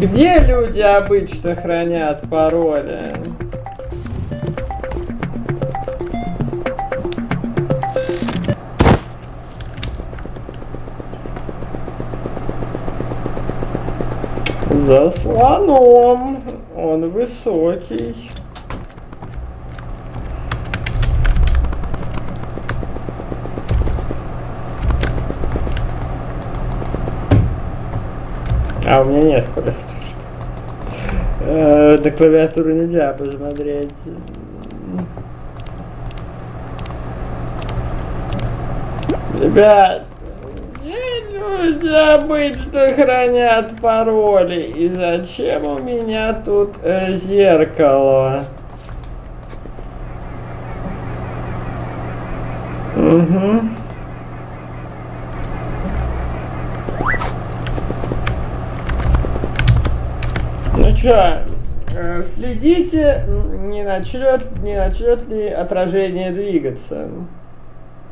Где люди обычно хранят пароли? За слоном. Он высокий. А у меня нет клавиатуры. На клавиатуру нельзя посмотреть. Ребят, где люди обычно хранят пароли? И зачем у меня тут зеркало? Угу. Ну чё, следите, не начнет ли отражение двигаться.